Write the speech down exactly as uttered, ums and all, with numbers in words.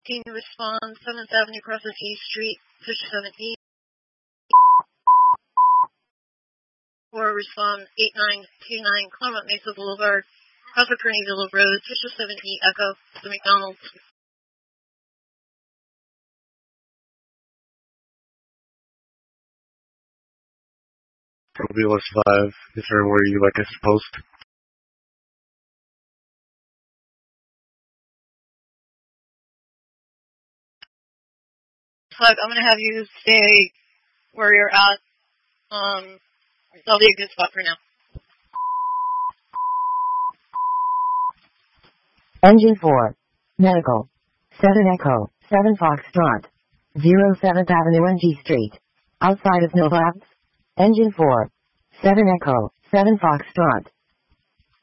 Can you respond seventh Avenue crosses E Street, fifty-seven E? Or respond eight nine two nine Claremont Mesa Boulevard, cross of Kearneyville Road, fifty-seven E Echo, the McDonald's. Probably list five. Is there where you like us to post? Five, I'm going to have you stay where you're at. Um, that'll be a good spot for now. Engine four. Medical. seven Echo, seven Foxtrot. zero seventh Avenue N G Street. Outside of Novabs. Engine four. seven Echo, seven Foxtrot.